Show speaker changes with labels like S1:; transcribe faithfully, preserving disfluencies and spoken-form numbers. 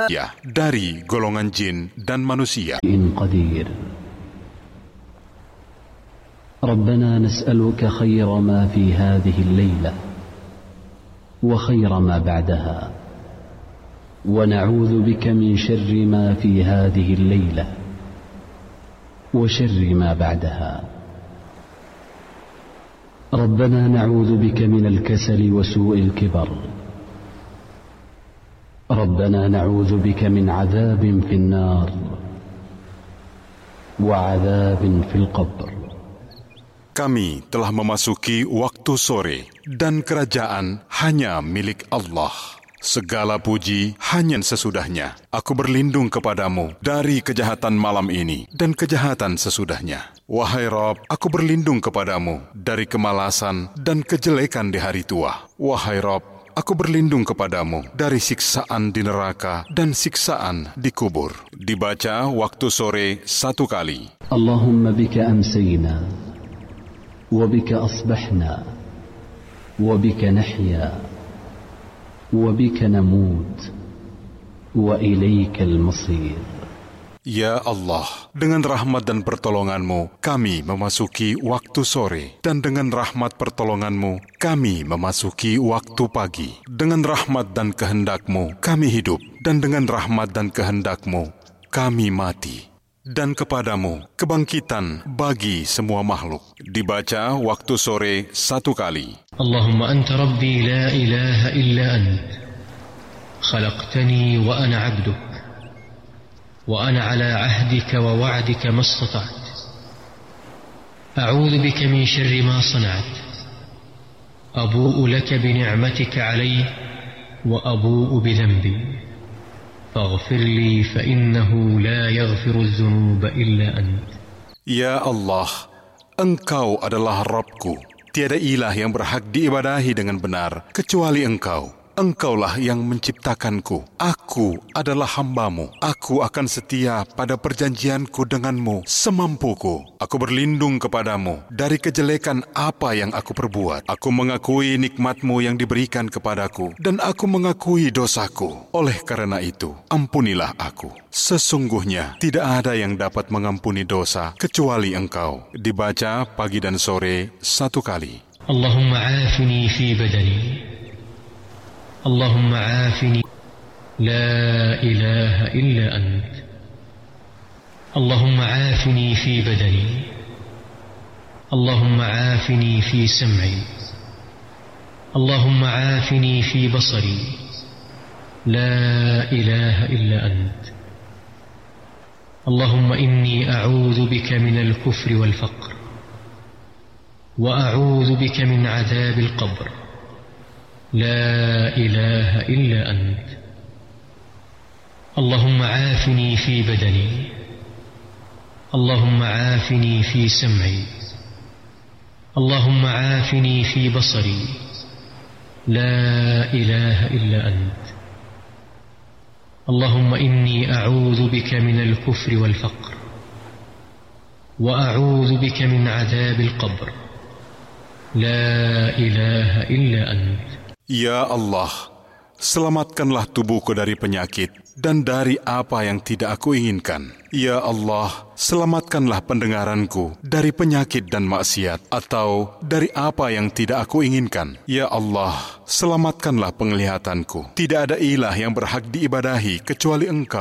S1: dari golongan jin dan manusia.
S2: قدير ربنا نسألك خير ما في هذه الليلة وخير ما بعدها ونعوذ بك من شر ما في هذه الليلة وشر ما بعدها ربنا نعوذ بك من الكسل وسوء الكبر ربنا نعوذ بك من عذاب في النار وعذاب في القبر.
S1: Kami telah memasuki waktu sore dan kerajaan hanya milik Allah. Segala puji hanya sesudahnya. Aku berlindung kepadamu dari kejahatan malam ini dan kejahatan sesudahnya. Wahai Rabb, aku berlindung kepadamu dari kemalasan dan kejelekan di hari tua. Wahai Rabb, aku berlindung kepadamu dari siksaan di neraka dan siksaan di kubur. Dibaca waktu sore satu kali.
S2: Allahumma bika amsayna, wa bika asbahna, wa bika nahya, wa bika namut, wa ilaikal masir.
S1: Ya Allah, dengan rahmat dan pertolonganmu, kami memasuki waktu sore. Dan dengan rahmat pertolonganmu, kami memasuki waktu pagi. Dengan rahmat dan kehendakmu, kami hidup. Dan dengan rahmat dan kehendakmu, kami mati. Dan kepadamu, kebangkitan bagi semua makhluk. Dibaca waktu sore satu kali.
S3: Allahumma anta rabbi la ilaha illa ant. Khalaqtani wa ana abduk. وأنا على عهدك ووعدك ما استطعت أعوذ بك من شر ما صنعت أبوء لك بنعمتك علي وأبوء بذنبي فاغفر لي فإنه لا يغفر الذنوب إلا أنت.
S1: Ya Allah, Engkau adalah Rabbku. Tiada ilah yang berhak diibadahi dengan benar kecuali Engkau. Engkaulah yang menciptakanku. Aku adalah hambamu. Aku akan setia pada perjanjianku denganmu semampuku. Aku berlindung kepadamu dari kejelekan apa yang aku perbuat. Aku mengakui nikmatmu yang diberikan kepadaku, dan aku mengakui dosaku. Oleh karena itu, ampunilah aku. Sesungguhnya tidak ada yang dapat mengampuni dosa kecuali Engkau. Dibaca pagi dan sore satu kali.
S3: Allahumma afini fi badani. اللهم عافني لا إله إلا أنت. اللهم عافني في بدني. اللهم عافني في سمعي. اللهم عافني في بصري لا إله إلا أنت. اللهم إني أعوذ بك من الكفر والفقر وأعوذ بك من عذاب القبر لا إله إلا أنت. اللهم عافني في بدني. اللهم عافني في سمعي. اللهم عافني في بصري لا إله إلا أنت. اللهم إني أعوذ بك من الكفر والفقر وأعوذ بك من عذاب القبر لا إله إلا أنت.
S1: Ya Allah, selamatkanlah tubuhku dari penyakit dan dari apa yang tidak aku inginkan. Ya Allah, selamatkanlah pendengaranku dari penyakit dan maksiat atau dari apa yang tidak aku inginkan. Ya Allah, selamatkanlah penglihatanku. Tidak ada ilah yang berhak diibadahi kecuali Engkau.